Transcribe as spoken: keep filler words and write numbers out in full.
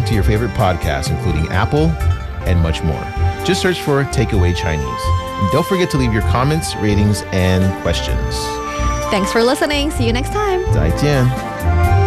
to your favorite podcasts, including Apple and much more. Just search for Takeaway Chinese. And don't forget to leave your comments, ratings, and questions. Thanks for listening. See you next time. 再见。